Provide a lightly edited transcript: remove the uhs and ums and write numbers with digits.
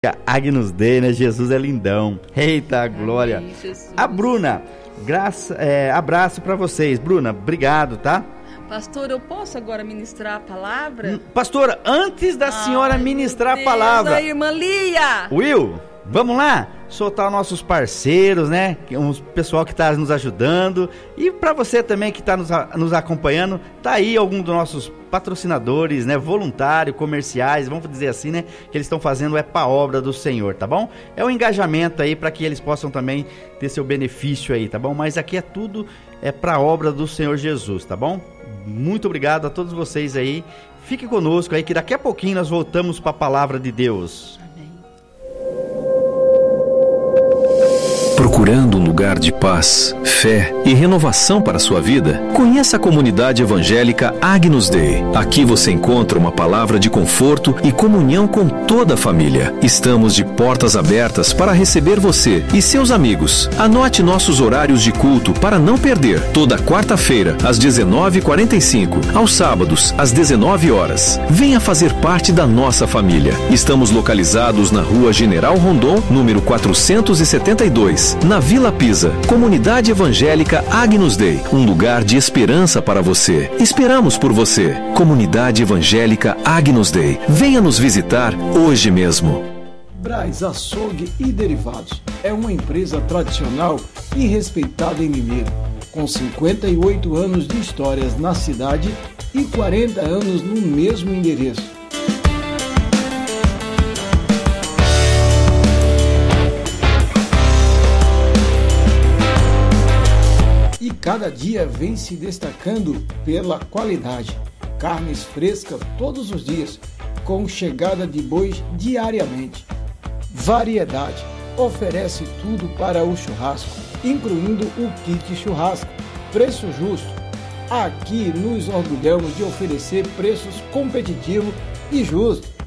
Agnus Dei, né? Jesus é lindão. Eita, glória. Amém, Jesus. A Bruna, abraço pra vocês. Bruna, obrigado, tá? Pastor, eu posso agora ministrar a palavra? Pastora, antes da senhora ministrar a palavra... A irmã Lia! Will, vamos lá? Soltar os nossos parceiros, né? O pessoal que está nos ajudando. E para você também que está nos acompanhando, tá aí algum dos nossos patrocinadores, né? Voluntários, comerciais, vamos dizer assim, né? Que eles estão fazendo para a obra do Senhor, tá bom? É um engajamento aí para que eles possam também ter seu benefício aí, tá bom? Mas aqui é tudo para a obra do Senhor Jesus, tá bom? Muito obrigado a todos vocês aí. Fique conosco aí que daqui a pouquinho nós voltamos para a palavra de Deus. Procurando um lugar de paz, fé e renovação para a sua vida? Conheça a comunidade evangélica Agnus Dei. Aqui você encontra uma palavra de conforto e comunhão com toda a família. Estamos de portas abertas para receber você e seus amigos. Anote nossos horários de culto para não perder. Toda quarta-feira, às 19h45, aos sábados, às 19 horas. Venha fazer parte da nossa família. Estamos localizados na Rua General Rondon, número 472. Na Vila Pisa, Comunidade Evangélica Agnus Dei, um lugar de esperança para você. Esperamos por você. Comunidade Evangélica Agnus Dei. Venha nos visitar hoje mesmo. Braz Açougue e Derivados é uma empresa tradicional e respeitada em Limeira, com 58 anos de histórias na cidade e 40 anos no mesmo endereço. Cada dia vem se destacando pela qualidade. Carnes frescas todos os dias, com chegada de bois diariamente. Variedade. Oferece tudo para o churrasco, incluindo o kit churrasco. Preço justo. Aqui nos orgulhamos de oferecer preços competitivos e justos.